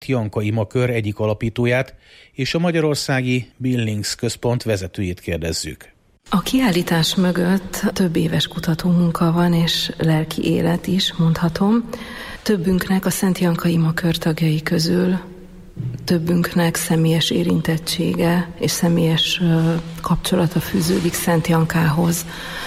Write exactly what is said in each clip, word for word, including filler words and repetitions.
Janka imakör egyik alapítóját és a Magyarországi Billings Központ vezetőjét kérdezzük. A kiállítás mögött több éves kutatómunka van, és lelki élet is, mondhatom. Többünknek a Szent Janka imakör tagjai közül többünknek személyes érintettsége és személyes kapcsolata fűződik Szent Jankához.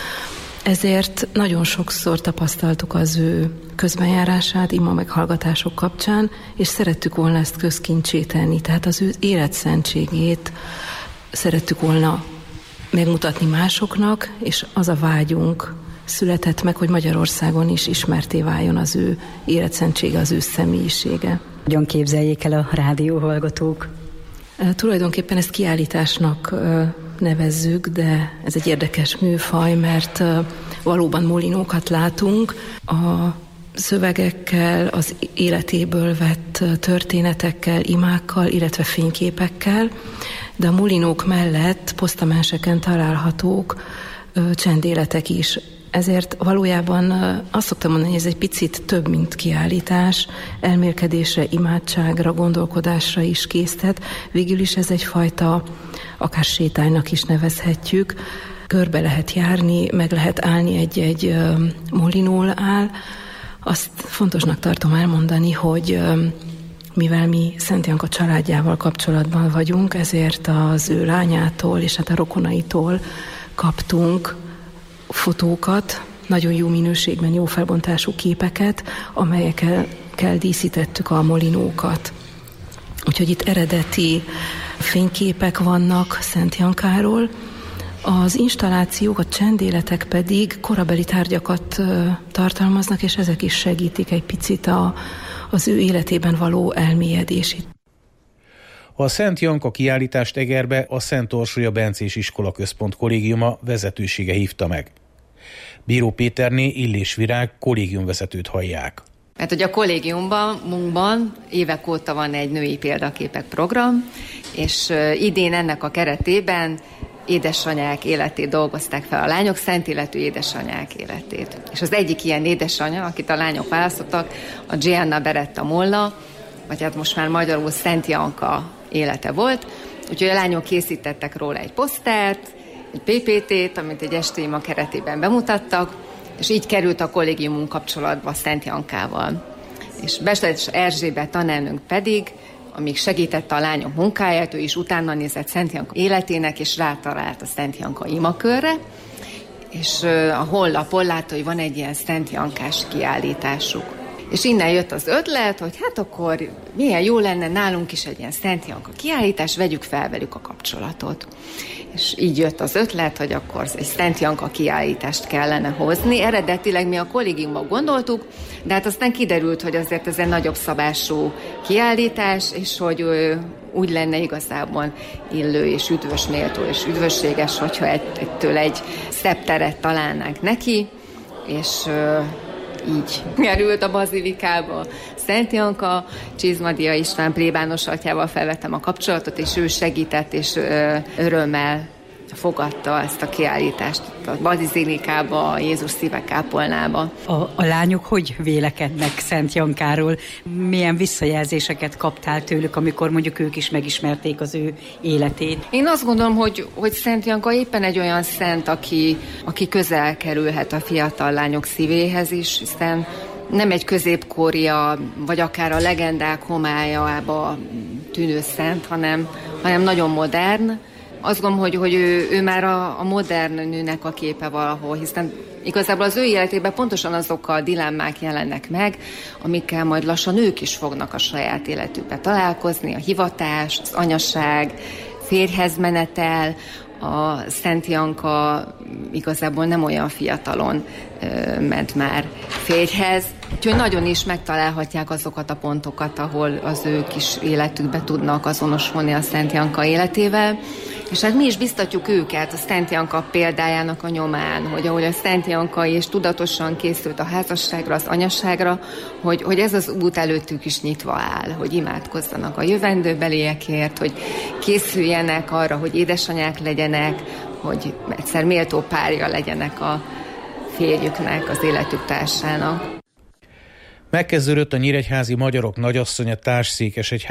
Ezért nagyon sokszor tapasztaltuk az ő közbenjárását ima meghallgatások kapcsán, és szerettük volna ezt közkincsé tenni. Tehát az ő életszentségét szerettük volna megmutatni másoknak, és az a vágyunk született meg, hogy Magyarországon is ismerté váljon az ő életszentsége, az ő személyisége. Hogyan képzeljék el a rádióhallgatók? E, tulajdonképpen ezt kiállításnak e, nevezzük, de ez egy érdekes műfaj, mert e, valóban molinókat látunk. A szövegekkel, az életéből vett történetekkel, imákkal, illetve fényképekkel, de a molinók mellett posztamenseken találhatók ö, csendéletek is. Ezért valójában ö, azt szoktam mondani, hogy ez egy picit több, mint kiállítás, elmélkedésre, imádságra, gondolkodásra is késztet. Végül is ez egyfajta, akár sétánynak is nevezhetjük, körbe lehet járni, meg lehet állni egy-egy ö, molinól áll. Azt fontosnak tartom elmondani, hogy ö, mivel mi Szent Janka családjával kapcsolatban vagyunk, ezért az ő lányától és hát a rokonaitól kaptunk fotókat, nagyon jó minőségben, jó felbontású képeket, amelyekkel díszítettük a molinókat. Úgyhogy itt eredeti fényképek vannak Szent Jankáról, az installációk, a csendéletek pedig korabeli tárgyakat tartalmaznak, és ezek is segítik egy picit a, az ő életében való elmélyedését. A Szent Janka kiállítást Egerbe a Szent Orsolya Bencés Iskola Központ kollégiuma vezetősége hívta meg. Bíró Péterné Illés Virág kollégiumvezetőt hallják. Mert hogy a kollégiumban, munkban évek óta van egy női példaképek program, és idén ennek a keretében édesanyák életét dolgozták fel, a lányok szent életű édesanyák életét. És az egyik ilyen édesanya, akit a lányok választottak, a Gianna Beretta Molla, vagy hát most már magyarul Szent Janka élete volt, úgyhogy a lányok készítettek róla egy posztert, egy pé pé té-t, amit egy esti ima keretében bemutattak, és így került a kollégiumunk kapcsolatba Szent Jankával. És Besletes Erzsébet tanárnőnk pedig, amíg segítette a lányok munkáját, ő is utána nézett Szent Janka életének, és rátalált a Szent Janka imakörre, és a honlapon látta, hogy van egy ilyen Szent Jankás kiállításuk. És innen jött az ötlet, hogy hát akkor milyen jó lenne nálunk is egy ilyen Szent Janka kiállítás, vegyük fel velük a kapcsolatot. És így jött az ötlet, hogy akkor egy Szent Janka kiállítást kellene hozni. Eredetileg mi a kollégiumban gondoltuk, de hát aztán kiderült, hogy azért ez egy nagyobb szabású kiállítás, és hogy úgy lenne igazából illő és üdvös méltó és üdvösséges, hogyha ettől egy szebb teret találnánk neki, és így került a bazilikába Szent Janka. Csizmadia István plébános atyával felvettem a kapcsolatot, és ő segített, és örömmel fogadta ezt a kiállítást a bazilikába, a Jézus szíve kápolnába. A, a lányok hogy vélekednek Szent Jankáról? Milyen visszajelzéseket kaptál tőlük, amikor mondjuk ők is megismerték az ő életét? Én azt gondolom, hogy, hogy Szent Janka éppen egy olyan szent, aki, aki közel kerülhet a fiatal lányok szívéhez is, hiszen nem egy középkória, vagy akár a legendák homályába tűnő szent, hanem, hanem nagyon modern. Azt gondolom, hogy, hogy ő, ő már a, a modern nőnek a képe valahol, hiszen igazából az ő életében pontosan azok a dilemmák jelennek meg, amikkel majd lassan ők is fognak a saját életükbe találkozni, a hivatás, az anyaság, férjhez menetel. A Szent Janka igazából nem olyan fiatalon ö, ment már férjhez, úgyhogy nagyon is megtalálhatják azokat a pontokat, ahol az ő kis életükbe tudnak azonosulni a Szent Janka életével. És hát mi is biztatjuk őket a Szent Janka példájának a nyomán, hogy ahogy a Szent Janka és tudatosan készült a házasságra, az anyasságra, hogy, hogy ez az út előttük is nyitva áll, hogy imádkozzanak a jövendőbeliekért, hogy készüljenek arra, hogy édesanyák legyenek, hogy egyszer méltó párja legyenek a férjüknek, az életük társának. Megkezdődött a Nyíregyházi Magyarok Nagyasszonya Társszékesegyházi